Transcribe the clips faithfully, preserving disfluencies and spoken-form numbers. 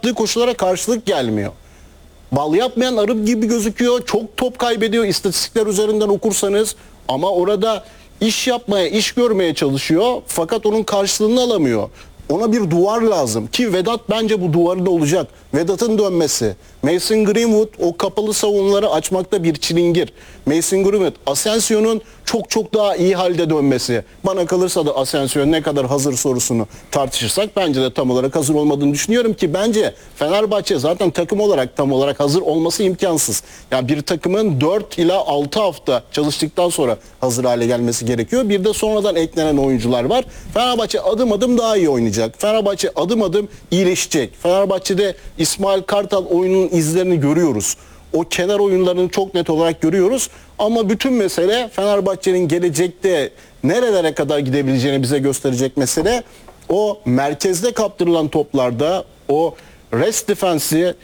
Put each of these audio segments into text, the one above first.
yaptığı koşullara karşılık gelmiyor. Bal yapmayan arı gibi gözüküyor. Çok top kaybediyor istatistikler üzerinden okursanız. Ama orada iş yapmaya, iş görmeye çalışıyor. Fakat onun karşılığını alamıyor. Ona bir duvar lazım ki Vedat bence bu duvarı da olacak. Vedat'ın dönmesi. Mason Greenwood o kapalı savunmaları açmakta bir çilingir. Mason Greenwood, Asensio'nun çok çok daha iyi halde dönmesi. Bana kalırsa da Asensio ne kadar hazır sorusunu tartışırsak bence de tam olarak hazır olmadığını düşünüyorum ki bence Fenerbahçe zaten takım olarak tam olarak hazır olması imkansız. Yani bir takımın dört ila altı hafta çalıştıktan sonra hazır hale gelmesi gerekiyor. Bir de sonradan eklenen oyuncular var. Fenerbahçe adım adım daha iyi oynayacak. Fenerbahçe adım adım iyileşecek. Fenerbahçe'de İsmail Kartal oyunun izlerini görüyoruz. O kenar oyunlarını çok net olarak görüyoruz. Ama bütün mesele Fenerbahçe'nin gelecekte nerelere kadar gidebileceğini bize gösterecek mesele. O merkezde kaptırılan toplarda o rest defensi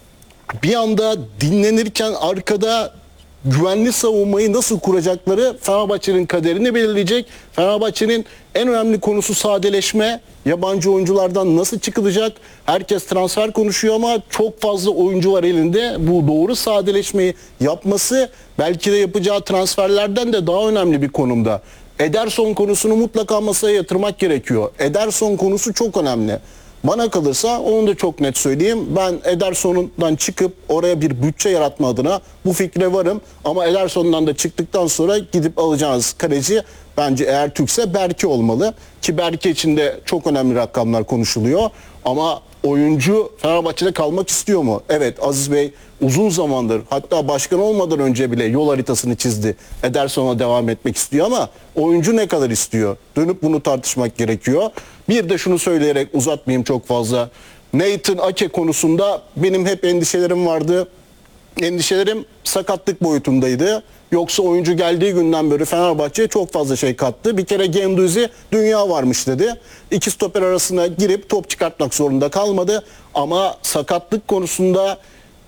bir anda dinlenirken arkada güvenli savunmayı nasıl kuracakları Fenerbahçe'nin kaderini belirleyecek. Fenerbahçe'nin en önemli konusu sadeleşme. Yabancı oyunculardan nasıl çıkılacak? Herkes transfer konuşuyor ama çok fazla oyuncu var elinde. Bu doğru sadeleşmeyi yapması belki de yapacağı transferlerden de daha önemli bir konumda. Ederson konusunu mutlaka masaya yatırmak gerekiyor. Ederson konusu çok önemli. Bana kalırsa onu da çok net söyleyeyim. Ben Ederson'dan çıkıp oraya bir bütçe yaratma adına bu fikre varım. Ama Ederson'dan da çıktıktan sonra gidip alacağınız kaleci bence eğer Türkse Berke olmalı. Ki Berke için de çok önemli rakamlar konuşuluyor. Ama oyuncu Fenerbahçe'de kalmak istiyor mu? Evet, Aziz Bey uzun zamandır, hatta başkan olmadan önce bile yol haritasını çizdi. Ederson'a devam etmek istiyor ama oyuncu ne kadar istiyor? Dönüp bunu tartışmak gerekiyor. Bir de şunu söyleyerek uzatmayayım çok fazla. Nathan Ake konusunda benim hep endişelerim vardı. Endişelerim sakatlık boyutundaydı. Yoksa oyuncu geldiği günden beri Fenerbahçe'ye çok fazla şey kattı. Bir kere Genduzi dünya varmış dedi. İki stoper arasına girip top çıkartmak zorunda kalmadı. Ama sakatlık konusunda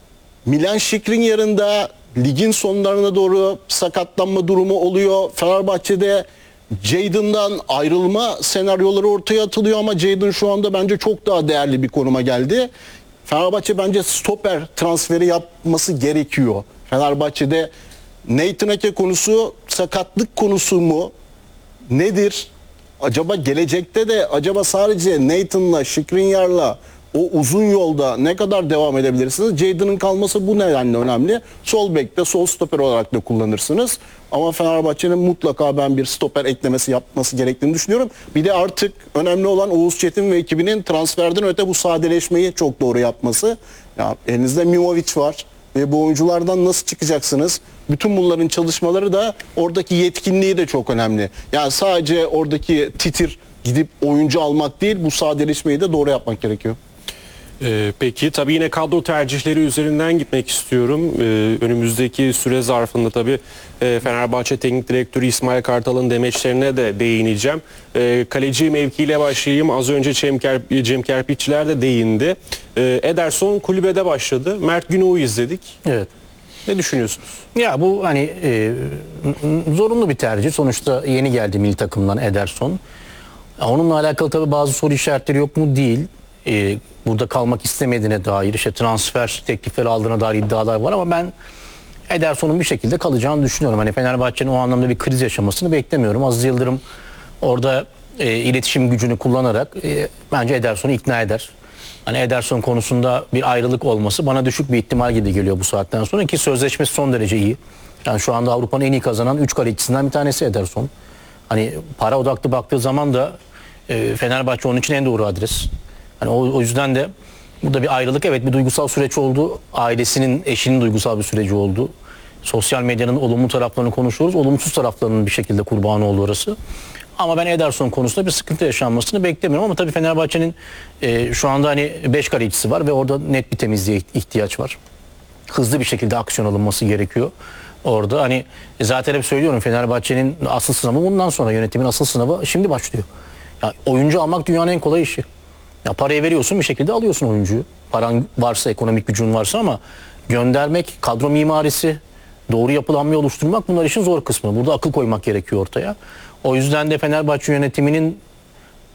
Milan Skriniar'ın da ligin sonlarına doğru sakatlanma durumu oluyor. Fenerbahçe'de Jadon'dan ayrılma senaryoları ortaya atılıyor ama Jadon şu anda bence çok daha değerli bir konuma geldi. Fenerbahçe bence stoper transferi yapması gerekiyor. Fenerbahçe'de Nathan Ake konusu sakatlık konusu mu? Nedir? Acaba gelecekte de acaba sadece Nathan'la, Skriniar'la o uzun yolda ne kadar devam edebilirsiniz? Jadon'ın kalması bu nedenle önemli. Sol bekte, sol stoper olarak da kullanırsınız. Ama Fenerbahçe'nin mutlaka ben bir stoper eklemesi yapması gerektiğini düşünüyorum. Bir de artık önemli olan Oğuz Çetin ve ekibinin transferden öte bu sadeleşmeyi çok doğru yapması. Ya, elinizde Mimovic var ve bu oyunculardan nasıl çıkacaksınız? Bütün bunların çalışmaları da oradaki yetkinliği de çok önemli. Yani sadece oradaki titir gidip oyuncu almak değil, bu sadeleşmeyi de doğru yapmak gerekiyor. Ee, peki tabii yine kadro tercihleri üzerinden gitmek istiyorum. Ee, önümüzdeki süre zarfında tabii e, Fenerbahçe Teknik Direktörü İsmail Kartal'ın demeçlerine de değineceğim. Ee, kaleci mevkiyle başlayayım. Az önce Cem, Kerp Cem Kerpiççiler de değindi. Ee, Ederson kulübede başladı. Mert Günok'u izledik. Evet. Ne düşünüyorsunuz? Ya bu hani e, zorunlu bir tercih. Sonuçta yeni geldi milli takımdan Ederson. Onunla alakalı tabii bazı soru işaretleri yok mu? Değil. E, burada kalmak istemediğine dair, işte transfer teklifleri aldığına dair iddialar var ama ben Ederson'un bir şekilde kalacağını düşünüyorum. Hani Fenerbahçe'nin o anlamda bir kriz yaşamasını beklemiyorum. Aziz Yıldırım orada e, iletişim gücünü kullanarak e, bence Ederson'u ikna eder. Hani Ederson konusunda bir ayrılık olması bana düşük bir ihtimal gibi geliyor bu saatten sonra ki sözleşmesi son derece iyi. Yani şu anda Avrupa'nın en iyi kazanan üç kalecisinden bir tanesi Ederson. Hani para odaklı baktığı zaman da e, Fenerbahçe onun için en doğru adres. Hani o, o yüzden de burada bir ayrılık, evet, bir duygusal süreç oldu. Ailesinin, eşinin duygusal bir süreci oldu. Sosyal medyanın olumlu taraflarını konuşuyoruz. Olumsuz taraflarının bir şekilde kurbanı oldu orası. Ama ben Ederson konusunda bir sıkıntı yaşanmasını beklemiyorum. Ama tabii Fenerbahçe'nin e, şu anda hani beş kalecisi var ve orada net bir temizliğe ihtiyaç var. Hızlı bir şekilde aksiyon alınması gerekiyor. Orada hani zaten hep söylüyorum, Fenerbahçe'nin asıl sınavı bundan sonra, yönetimin asıl sınavı şimdi başlıyor. Ya, oyuncu almak dünyanın en kolay işi. Ya, parayı veriyorsun, bir şekilde alıyorsun oyuncuyu. Paran varsa, ekonomik gücün varsa, ama göndermek, kadro mimarisi, doğru yapılanmayı oluşturmak bunlar işin zor kısmı. Burada akıl koymak gerekiyor ortaya. O yüzden de Fenerbahçe yönetiminin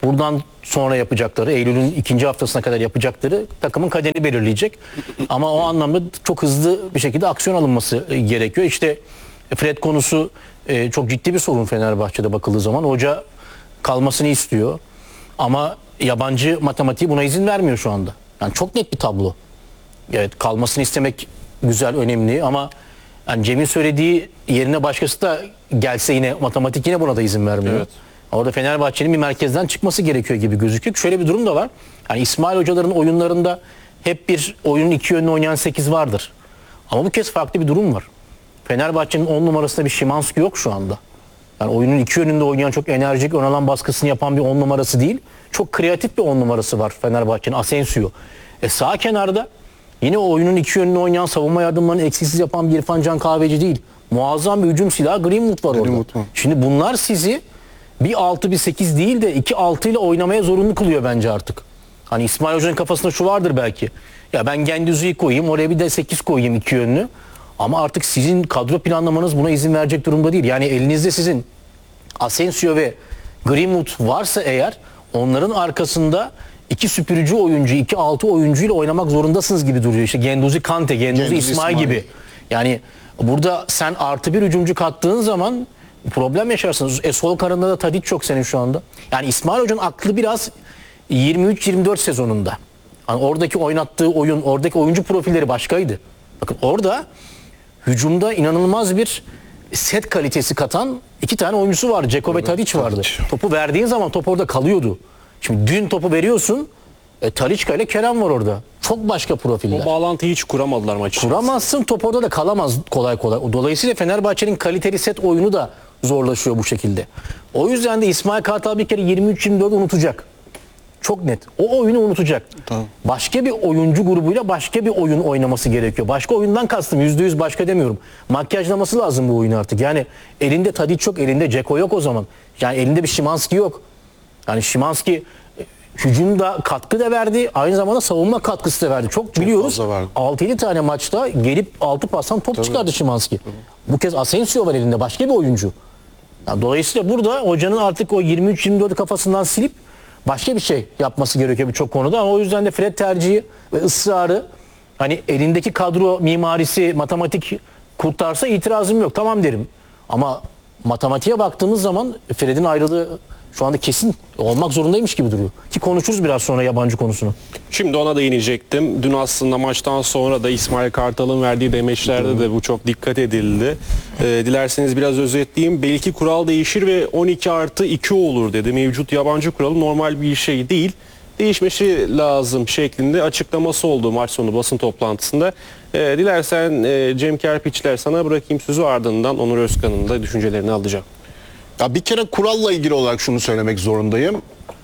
buradan sonra yapacakları, Eylül'ün ikinci haftasına kadar yapacakları takımın kaderini belirleyecek. Ama o anlamda çok hızlı bir şekilde aksiyon alınması e, gerekiyor. İşte Fred konusu e, çok ciddi bir sorun Fenerbahçe'de bakıldığı zaman. Hoca kalmasını istiyor ama yabancı matematiği buna izin vermiyor şu anda. Yani çok net bir tablo. Evet, kalmasını istemek güzel, önemli ama yani Cem'in söylediği yerine başkası da gelse yine matematik yine buna da izin vermiyor. Evet. Orada Fenerbahçe'nin bir merkezden çıkması gerekiyor gibi gözüküyor. Şöyle bir durum da var. Yani İsmail hocaların oyunlarında hep bir oyunun iki yönlü oynayan sekiz vardır. Ama bu kez farklı bir durum var. Fenerbahçe'nin on numarasında bir Szymański yok şu anda. Yani oyunun iki yönünde oynayan, çok enerjik, ön alan baskısını yapan bir on numarası değil. Çok kreatif bir on numarası var Fenerbahçe'nin, Asensio. E sağ kenarda yine o oyunun iki yönünü oynayan, savunma yardımlarını eksiksiz yapan bir İrfan Can Kahveci değil. Muazzam bir hücum silahı Greenwood var orada. Greenwood mu? Şimdi bunlar sizi bir altı bir sekiz değil de iki altı ile oynamaya zorunlu kılıyor bence artık. Hani İsmail Hoca'nın kafasında şu vardır belki. Ya ben Gendüzü'yü koyayım, oraya bir de sekiz koyayım iki yönlü. Ama artık sizin kadro planlamanız buna izin verecek durumda değil. Yani elinizde sizin Asensio ve Greenwood varsa eğer, onların arkasında iki süpürücü oyuncu, iki altı oyuncuyla oynamak zorundasınız gibi duruyor. İşte Gendüzi Kante, Gendüzi Gendüzi İsmail İsmail. gibi. Yani burada sen artı bir hücumcu kattığın zaman problem yaşarsınız. E, sol karında da Tadic çok senin şu anda. Yani İsmail Hoca'nın aklı biraz yirmi üç yirmi dört sezonunda. Yani oradaki oynattığı oyun, oradaki oyuncu profilleri başkaydı. Bakın orada hücumda inanılmaz bir set kalitesi katan iki tane oyuncusu vardı. Dzeko ve Tadic vardı. Topu verdiğin zaman top orada kalıyordu. Şimdi dün topu veriyorsun, e, Talisca ile Kerem var orada. Çok başka profiller. O bağlantıyı hiç kuramadılar maç için. Kuramazsın, top orada da kalamaz kolay kolay. Dolayısıyla Fenerbahçe'nin kaliteli set oyunu da zorlaşıyor bu şekilde. O yüzden de İsmail Kartal bir kere yirmi üç yirmi dört unutacak. Çok net. O oyunu unutacak. Tamam. Başka bir oyuncu grubuyla başka bir oyun oynaması gerekiyor. Başka oyundan kastım. yüzde yüz başka demiyorum. Makyajlaması lazım bu oyunu artık. Yani elinde Tadic yok, elinde Dzeko yok o zaman. Yani elinde bir Szymański yok. Yani Szymański e, hücumda katkı da verdi. Aynı zamanda savunma katkısı da verdi. Çok, biliyoruz. fazla verdi. altı yedi tane maçta gelip altı pastan top çıkardı Szymański. Bu kez Asensio var elinde. Başka bir oyuncu. Yani dolayısıyla burada hocanın artık o yirmi üç yirmi dört kafasından silip başka bir şey yapması gerekiyor birçok konuda. Ama o yüzden de Fred tercihi ve ısrarı, hani elindeki kadro mimarisi, matematik kurtarsa itirazım yok. Tamam derim. Ama matematiğe baktığımız zaman Fred'in ayrılığı şu anda kesin olmak zorundaymış gibi duruyor. Ki konuşuruz biraz sonra yabancı konusunu. Şimdi ona değinecektim. Dün aslında maçtan sonra da İsmail Kartal'ın verdiği demeçlerde de bu çok dikkat edildi. Ee, dilerseniz biraz özetleyeyim. Belki kural değişir ve on iki artı iki olur dedi. Mevcut yabancı kuralı normal bir şey değil. Değişmesi lazım şeklinde açıklaması oldu maç sonu basın toplantısında. Ee, dilersen e, Cem Kerpiçler sana bırakayım sözü, ardından Onur Özkan'ın da düşüncelerini alacağım. Ya bir kere kuralla ilgili olarak şunu söylemek zorundayım.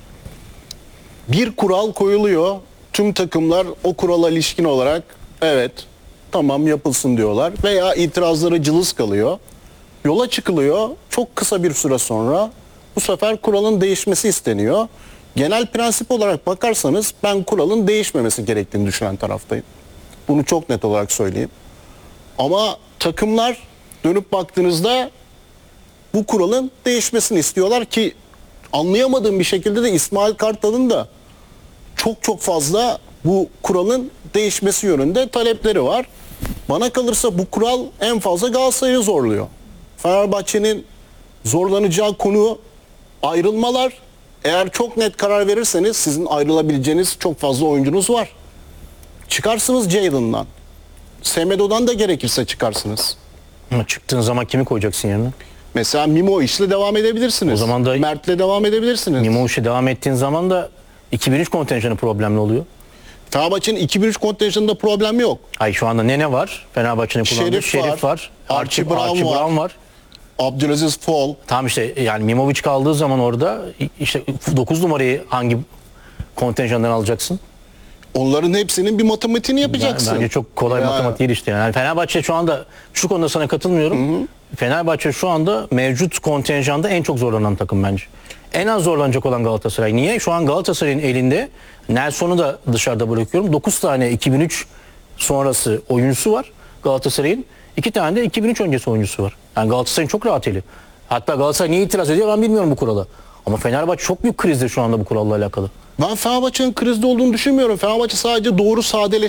Bir kural koyuluyor. Tüm takımlar o kurala ilişkin olarak evet tamam yapılsın diyorlar. Veya itirazları cılız kalıyor. Yola çıkılıyor. Çok kısa bir süre sonra bu sefer kuralın değişmesi isteniyor. Genel prensip olarak bakarsanız ben kuralın değişmemesi gerektiğini düşünen taraftayım. Bunu çok net olarak söyleyeyim. Ama takımlar dönüp baktığınızda bu kuralın değişmesini istiyorlar ki anlayamadığım bir şekilde de İsmail Kartal'ın da çok çok fazla bu kuralın değişmesi yönünde talepleri var. Bana kalırsa bu kural en fazla Galatasaray'ı zorluyor. Fenerbahçe'nin zorlanacağı konu ayrılmalar. Eğer çok net karar verirseniz sizin ayrılabileceğiniz çok fazla oyuncunuz var. Çıkarsınız Jadon'dan. Semedo'dan da gerekirse çıkarsınız. Ama çıktığın zaman kimi koyacaksın yerine? Mesela Mimo işle devam edebilirsiniz. O zaman da- Mert'le devam edebilirsiniz. Mimo işe devam ettiğin zaman da iki bin üç kontenjanı problemli oluyor. Fenerbahçe'nin iki bin üç kontenjanında problem yok. Ay şu anda ne ne var? Fenerbahçe'nin kullandığı Şerif Şerif var, var. Archie Archie, Brown Archie var. Brown var. Abdülaziz Fall. Tam işte yani Mimovic kaldığı zaman orada işte dokuz numarayı hangi kontenjandan alacaksın? Onların hepsinin bir matematiğini yapacaksın. Bence çok kolay Yani. matematik değil işte. Yani Fenerbahçe şu anda şu konuda sana katılmıyorum. Fenerbahçe şu anda mevcut kontenjanda en çok zorlanan takım bence. En az zorlanacak olan Galatasaray. Niye? Şu an Galatasaray'ın elinde, Nelson'u da dışarıda bırakıyorum, dokuz tane iki bin üç sonrası oyuncusu var Galatasaray'ın. iki tane de iki bin üç öncesi oyuncusu var. Yani Galatasaray'ın çok rahat eli. Hatta Galatasaray niye itiraz ediyor ben bilmiyorum bu kurala. Ama Fenerbahçe çok büyük krizde şu anda bu kuralla alakalı. Ben Fenerbahçe'nin krizde olduğunu düşünmüyorum. Fenerbahçe sadece doğru sadeleştirme